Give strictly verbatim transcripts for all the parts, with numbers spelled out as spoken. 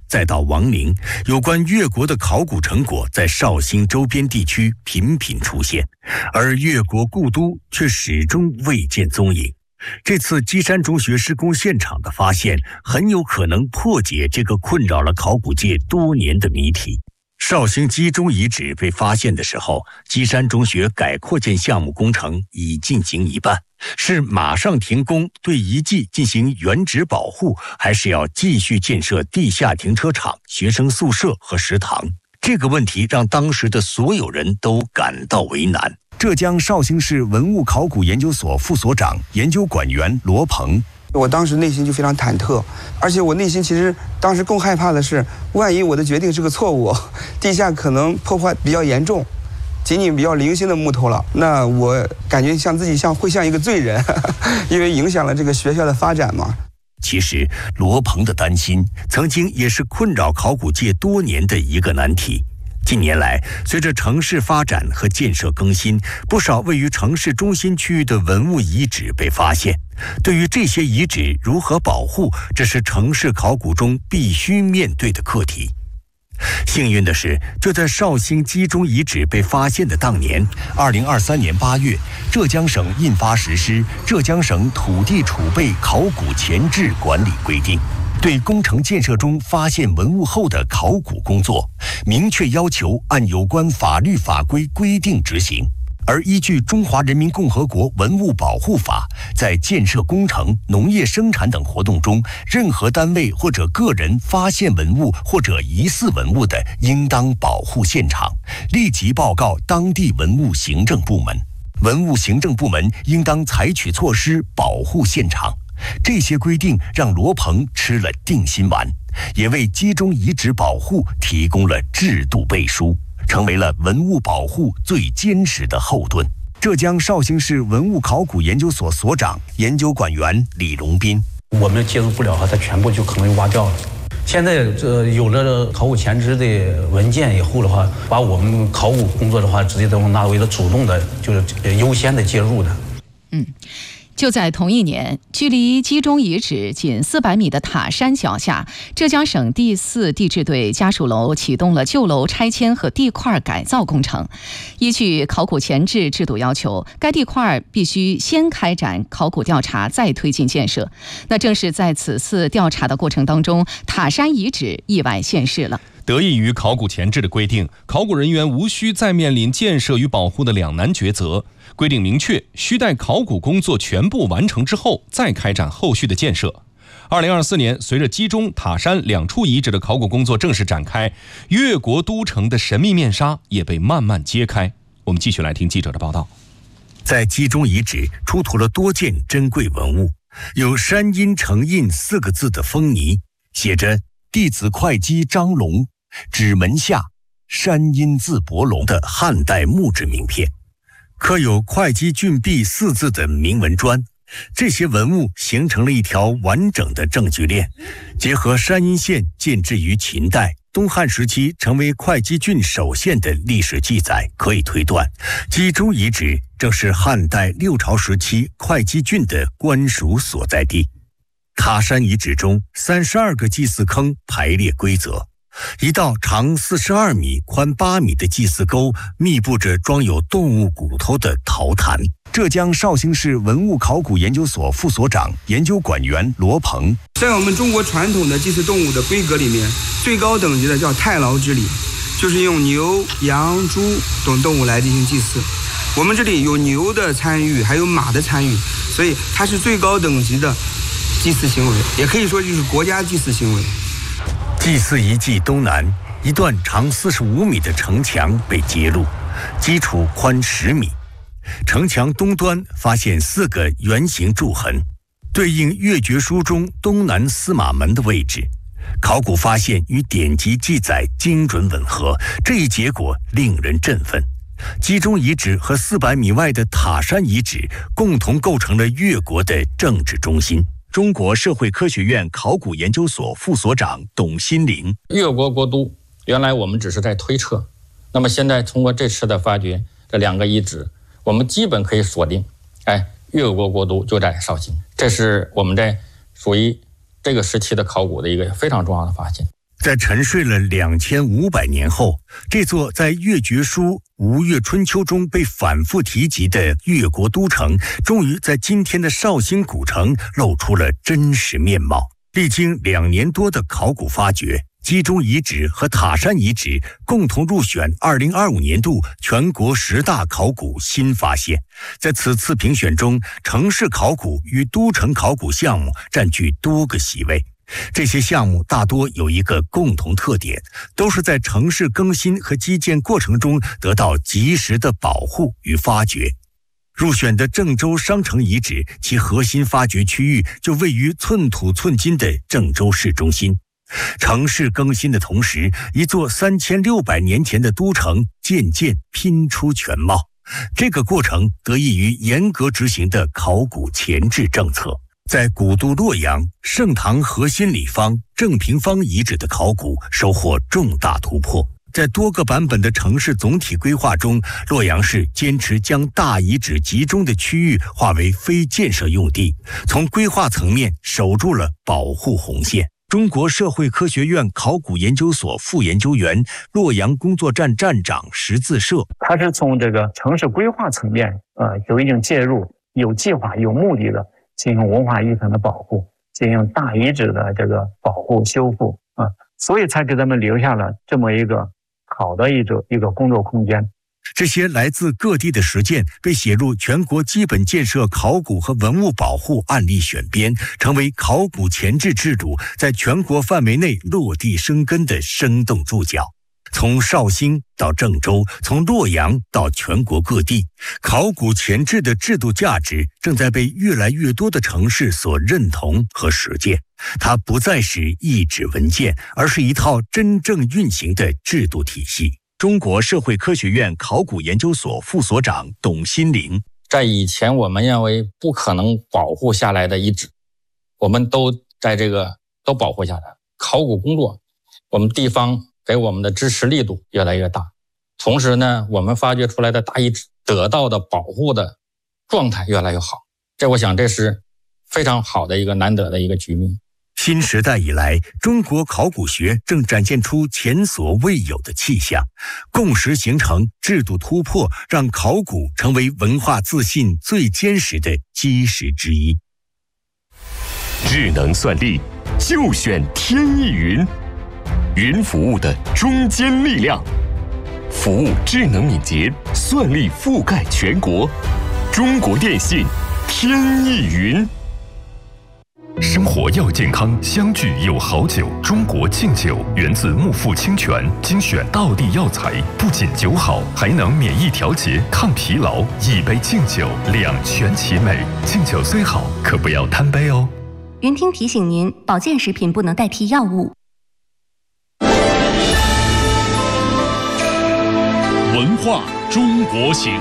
再到王陵，有关越国的考古成果在绍兴周边地区频频出现，而越国故都却始终未见踪影。这次基山中学施工现场的发现，很有可能破解这个困扰了考古界多年的谜题。绍兴基中遗址被发现的时候，基山中学改扩建项目工程已进行一半，是马上停工对遗迹进行原址保护，还是要继续建设地下停车场、学生宿舍和食堂？这个问题让当时的所有人都感到为难。 浙江绍兴市文物考古研究所副所长、研究管员罗鹏。 我当时内心就非常忐忑，而且我内心其实当时更害怕的是，万一我的决定是个错误，地下可能破坏比较严重，仅仅比较零星的木头了，那我感觉像自己像会像一个罪人，因为影响了这个学校的发展嘛。 其实罗鹏的担心曾经也是困扰考古界多年的一个难题。近年来，随着城市发展和建设更新，不少位于城市中心区域的文物遗址被发现。对于这些遗址如何保护，这是城市考古中必须面对的课题。幸运的是，就在绍兴基中遗址被发现的当年， 二零二三年八月，浙江省印发实施《浙江省土地储备考古前置管理规定》，对工程建设中发现文物后的考古工作，明确要求按有关法律法规规定执行。而依据《中华人民共和国文物保护法》，在建设工程、农业生产等活动中，任何单位或者个人发现文物或者疑似文物的，应当保护现场，立即报告当地文物行政部门。文物行政部门应当采取措施保护现场。这些规定让罗鹏吃了定心丸，也为基中遗址保护提供了制度背书，成为了文物保护最坚实的后盾。浙江绍兴市文物考古研究所所长、研究管员李荣斌： 我们介入不了，它全部就可能挖掉了。现在这有了考古前置的文件以后的话，把我们考古工作的话，直接都纳为了主动的，就是优先的介入的。 嗯。就在同一年，距离基中遗址仅四百米的塔山脚下，浙江省第四地质队家属楼启动了旧楼拆迁和地块改造工程。依据考古前置制度要求，该地块必须先开展考古调查，再推进建设。那正是在此次调查的过程当中，塔山遗址意外现世了。 得益于考古前置的规定，考古人员无需再面临建设与保护的两难抉择。规定明确，需待考古工作全部完成之后，再开展后续的建设。二零二四年，随着基中、塔山两处遗址的考古工作正式展开，越国都城的神秘面纱也被慢慢揭开。我们继续来听记者的报道。 在基中遗址出土了多件珍贵文物，有山阴成印四个字的封泥，写着弟子会稽张龙，指门下山阴字伯龙的汉代木质名片，刻有会稽郡壁四字的铭文砖。这些文物形成了一条完整的证据链，结合山阴县建制于秦代、东汉时期成为会稽郡首县的历史记载，可以推断，基中遗址正是汉代六朝时期会稽郡的官署所在地。塔山遗址中三十二个祭祀坑排列规则，一道长四十二米、宽八米的祭祀沟密布着装有动物骨头的陶坛。 浙江绍兴市文物考古研究所副所长、研究管员罗鹏： 在我们中国传统的祭祀动物的规格里面，最高等级的叫太牢之礼，就是用牛、羊、猪等动物来进行祭祀。我们这里有牛的参与，还有马的参与，所以它是最高等级的祭祀行为，也可以说就是国家祭祀行为。 祭祀遗迹东南一段长四十五米的城墙被揭露，基础宽十米。城墙东端发现四个圆形柱痕，对应越决书中东南司马门的位置。考古发现与典籍记载精准吻合，这一结果令人振奋。基中遗址和四百米外的塔山遗址共同构成了越国的政治中心。 中国社会科学院考古研究所副所长董新林： 越国国都原来我们只是在推测，那么现在通过这次的发掘，这两个遗址我们基本可以锁定，哎，越国国都就在绍兴，这是我们在属于这个时期的考古的一个非常重要的发现。 在沉睡了两千五百年后，这座在越绝书《吴越春秋》中被反复提及的越国都城，终于在今天的绍兴古城露出了真实面貌。历经两年多的考古发掘，基中遗址和塔山遗址共同入选二零二五年度全国十大考古新发现。在此次评选中，城市考古与都城考古项目占据多个席位。这些项目大多有一个共同特点，都是在城市更新和基建过程中得到及时的保护与发掘。入选的郑州商城遗址，其核心发掘区域就位于寸土寸金的郑州市中心。城市更新的同时，一座三千六百年前的都城渐渐拼出全貌。这个过程得益于严格执行的考古前置政策。在古都洛阳、盛唐核心里坊、正平坊遗址的考古收获重大突破。在多个版本的城市总体规划中，洛阳市坚持将大遗址集中的区域划为非建设用地，从规划层面守住了保护红线。中国社会科学院考古研究所副研究员、洛阳工作站站长石自摄， 它是从这个城市规划层面，呃，有一定介入，有计划、有目的的进行文化遗产的保护，进行大遗址的这个保护修复啊，所以才给咱们留下了这么一个好的一种一个工作空间。 这些来自各地的实践被写入全国基本建设考古和文物保护案例选编，成为考古前置制度在全国范围内落地生根的生动注脚。从绍兴到郑州，从洛阳到全国各地，考古前置的制度价值正在被越来越多的城市所认同和实践。它不再是一纸文件，而是一套真正运行的制度体系。中国社会科学院考古研究所副所长董新林， 在以前我们认为不可能保护下来的遗址，我们都在这个都保护下来。考古工作，我们地方给我们的支持力度越来越大，同时呢，我们发掘出来的大遗址得到的保护的状态越来越好。这我想这是非常好的一个难得的一个局面。 新时代以来，中国考古学正展现出前所未有的气象，共识形成，制度突破，让考古成为文化自信最坚实的基石之一。 智能算力就选天翼云，云服务的中坚力量，服务智能敏捷，算力覆盖全国。中国电信天翼云。生活要健康，相聚有好酒。中国敬酒源自木富清泉精选道地药材，不仅酒好，还能免疫调节、抗疲劳。一杯敬酒，两全其美。敬酒虽好，可不要贪杯哦。 云听提醒您，保健食品不能代替药物。 文化中国行。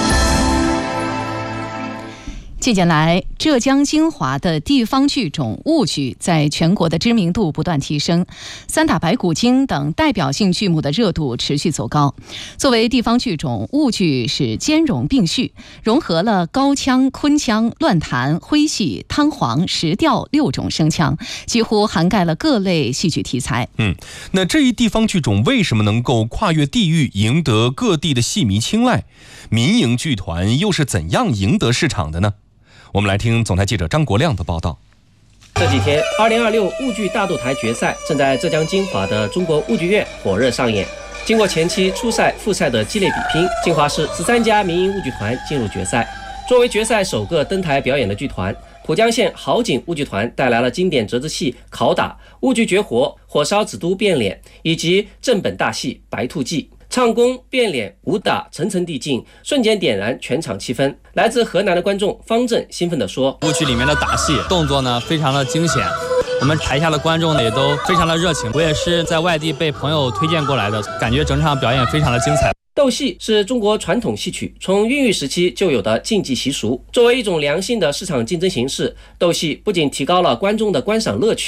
近年来，浙江金华的地方剧种婺剧在全国的知名度不断提升，三打白骨精等代表性剧目的热度持续走高。作为地方剧种，婺剧是兼容并蓄，融合了高腔、昆腔、乱弹、徽戏、汤黄、石调六种声腔，几乎涵盖了各类戏剧题材。 嗯，那这一地方剧种为什么能够跨越地域，赢得各地的戏迷青睐？民营剧团又是怎样赢得市场的呢？我们来听总台记者张国亮的报道。 这几天，二零二六婺剧大斗台决赛正在浙江金华的中国婺剧院火热上演。经过前期初赛、复赛的激烈比拼，金华市十三家民营婺剧团进入决赛。作为决赛首个登台表演的剧团，浦江县好景婺剧团带来了经典折子戏《拷打》、婺剧绝活《火烧紫都变脸》以及正本大戏《白兔记》。唱功、变脸、武打层层递进，瞬间点燃全场气氛。来自河南的观众方正兴奋地说：“ 婺剧里面的打戏动作呢，非常的惊险，我们台下的观众呢也都非常的热情。我也是在外地被朋友推荐过来的，感觉整场表演非常的精彩。” 斗戏是中国传统戏曲从孕育时期就有的竞技习俗，作为一种良性的市场竞争形式，斗戏不仅提高了观众的观赏乐趣，也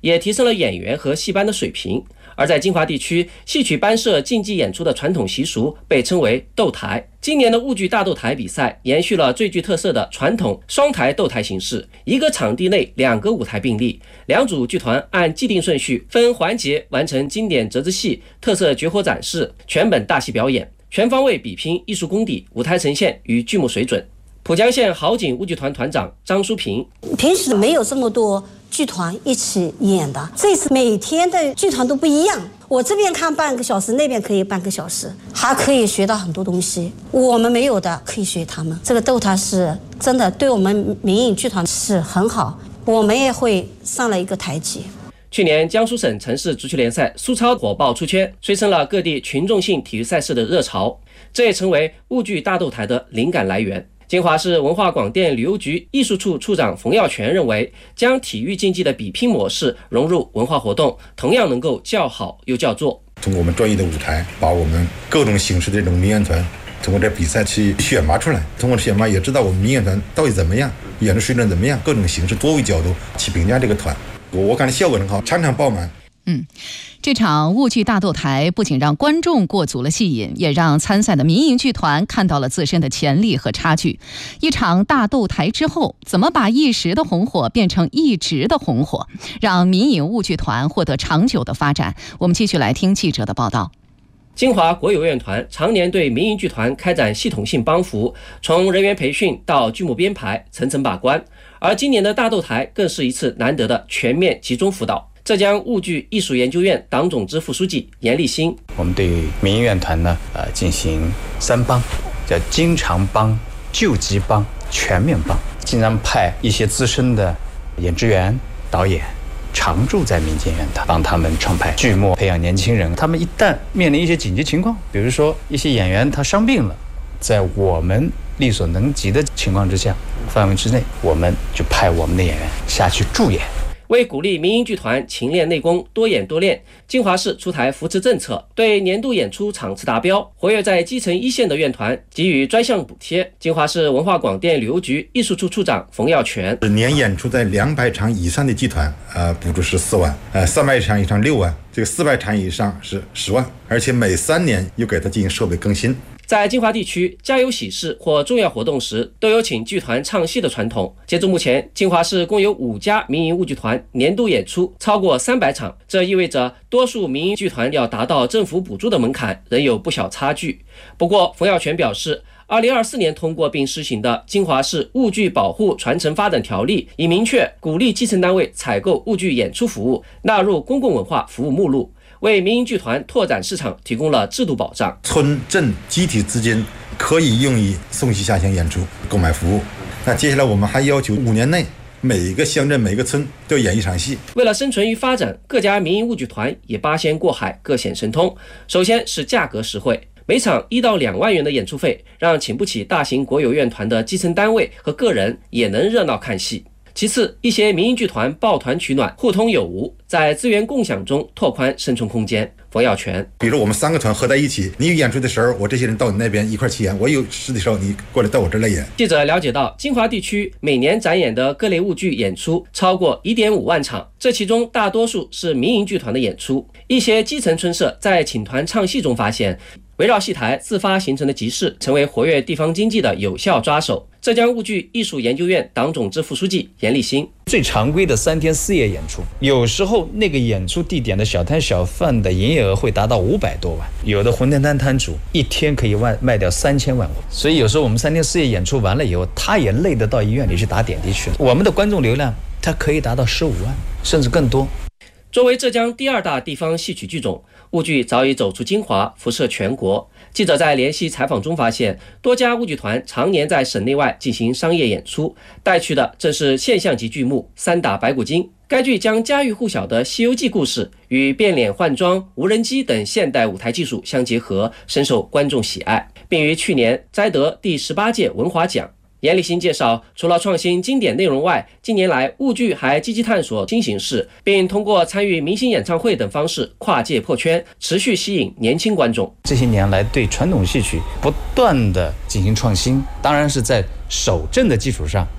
也提升了演员和戏班的水平。而在金华地区，戏曲班社竞技演出的传统习俗被称为斗台。今年的沪剧大斗台比赛延续了最具特色的传统双台斗台形式，一个场地内两个舞台并立，两组剧团按既定顺序分环节完成经典折子戏、特色绝活展示、全本大戏表演，全方位比拼艺术功底、舞台呈现与剧目水准。浦江县好景沪剧团团长张淑平： 平时没有这么多剧团一起演的，这次每天的剧团都不一样，我这边看半个小时，那边可以半个小时，还可以学到很多东西，我们没有的可以学他们。这个斗台是真的对我们民营剧团是很好，我们也会上了一个台阶。 去年江苏省城市足球联赛苏超火爆出圈，催生了各地群众性体育赛事的热潮，这也成为沪剧大斗台的灵感来源。金华市文化广电旅游局艺术处处长冯耀全认为，将体育竞技的比拼模式融入文化活动，同样能够叫好又叫座。 通过我们专业的舞台，把我们各种形式的这种民乐团通过这比赛去选拔出来，通过选拔也知道我们民乐团到底怎么样，演出水准怎么样，各种形式多维角度去评价这个团。我感觉效果很好，场场爆满。 嗯，这场沪剧大斗台不仅让观众过足了戏瘾，也让参赛的民营剧团看到了自身的潜力和差距。一场大斗台之后，怎么把一时的红火变成一直的红火，让民营沪剧团获得长久的发展？我们继续来听记者的报道。 金华国有院团常年对民营剧团开展系统性帮扶，从人员培训到剧目编排，层层把关。而今年的大斗台更是一次难得的全面集中辅导。浙江沪剧艺术研究院党总支副书记严立新： 我们对民营院团呢，呃，进行三帮，叫经常帮、救急帮、全面帮。经常派一些资深的演职员、导演常驻在民间院团，帮他们创排剧目，培养年轻人。他们一旦面临一些紧急情况，比如说一些演员他伤病了，在我们力所能及的情况之下、范围之内，我们就派我们的演员下去助演。 为鼓励民营剧团勤练内功、多演多练，金华市出台扶持政策，对年度演出场次达标、活跃在基层一线的院团给予专项补贴。金华市文化广电旅游局艺术处处长冯耀全： 年演出在两百场以上的剧团，呃，补助是四万，呃，三百场以上六万，这个四百场以上是十万，而且每三年又给他进行设备更新。 在金华地区，家有喜事或重要活动时，都有请剧团唱戏的传统。截至目前，金华市共有五家民营沪剧团年度演出超过三百场，这意味着多数民营剧团要达到政府补助的门槛仍有不小差距。不过，冯耀全表示，二零二四年通过并施行的《金华市沪剧保护传承发展条例》已明确鼓励基层单位采购沪剧演出服务，纳入公共文化服务目录，为民营剧团拓展市场提供了制度保障。 村镇集体资金可以用于送戏下乡演出购买服务。那接下来我们还要求五年内每一个乡镇每个村都演一场戏。 为了生存与发展，各家民营沪剧团也八仙过海，各显神通。首先是价格实惠，每场一到两万元的演出费，让请不起大型国有院团的基层单位和个人也能热闹看戏。其次，一些民营剧团抱团取暖，互通有无，在资源共享中拓宽生存空间。冯耀全： 比如我们三个团合在一起，你有演出的时候，我这些人到你那边一块去演；我有事的时候，你过来到我这来演。 记者了解到，金华地区每年展演的各类沪剧演出超过 一点五万场，这其中大多数是民营剧团的演出。一些基层村社在请团唱戏中发现，围绕戏台自发形成的集市，成为活跃地方经济的有效抓手。浙江沪剧艺术研究院党总支副书记严立新： 最常规的三天四夜演出，有时候那个演出地点的小摊小贩的营业额会达到五百多万，有的馄饨摊摊主一天可以卖卖掉三千万。所以有时候我们三天四夜演出完了以后，他也累得到医院里去打点滴去了。我们的观众流量，它可以达到十五万，甚至更多。 作为浙江第二大地方戏曲剧种，沪剧早已走出金华，辐射全国。记者在联系采访中发现，多家沪剧团常年在省内外进行商业演出，带去的正是现象级剧目《三打白骨精》。该剧将家喻户晓的《西游记》故事与变脸换装、无人机等现代舞台技术相结合，深受观众喜爱，并于去年摘得第十八届文华奖。严立新介绍，除了创新经典内容外，近年来沪剧还积极探索新形式，并通过参与明星演唱会等方式跨界破圈，持续吸引年轻观众。 这些年来对传统戏曲不断的进行创新，当然是在守正的基础上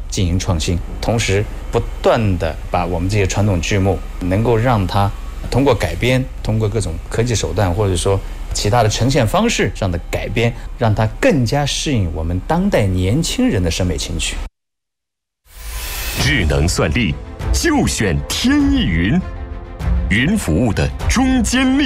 进行创新，同时不断的把我们这些传统剧目能够让它通过改编，通过各种科技手段，或者说其他的呈现方式上的改编，让它更加适应我们当代年轻人的审美情趣。 智能算力就选天翼云，云服务的中坚力。